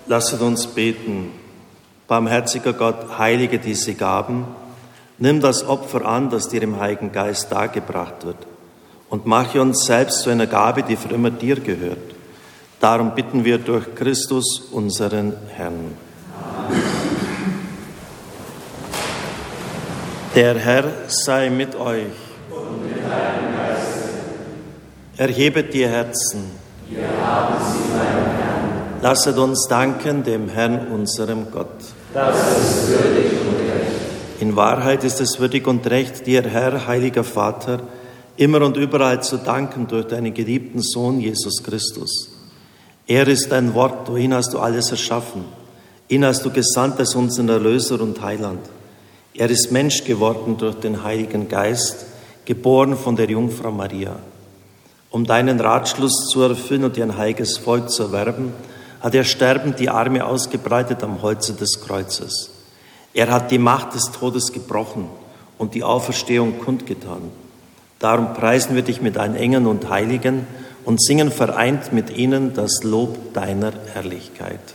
Lasset uns beten. Barmherziger Gott, heilige diese Gaben, nimm das Opfer an, das dir im Heiligen Geist dargebracht wird, und mache uns selbst zu einer Gabe, die für immer dir gehört. Darum bitten wir durch Christus, unseren Herrn. Amen. Der Herr sei mit euch. Und mit deinem Geiste. Erhebet die Herzen. Wir haben sie beim Herrn. Lasset uns danken dem Herrn, unserem Gott. Das ist würdig und recht. In Wahrheit ist es würdig und recht, dir, Herr, heiliger Vater, immer und überall zu danken durch deinen geliebten Sohn Jesus Christus. Er ist dein Wort, durch ihn hast du alles erschaffen. Ihn hast du gesandt als unseren Erlöser und Heiland. Er ist Mensch geworden durch den Heiligen Geist, geboren von der Jungfrau Maria. Um deinen Ratschluss zu erfüllen und dir ein heiliges Volk zu erwerben, hat er sterbend die Arme ausgebreitet am Holze des Kreuzes. Er hat die Macht des Todes gebrochen und die Auferstehung kundgetan. Darum preisen wir dich mit deinen Engeln und Heiligen und singen vereint mit ihnen das Lob deiner Herrlichkeit.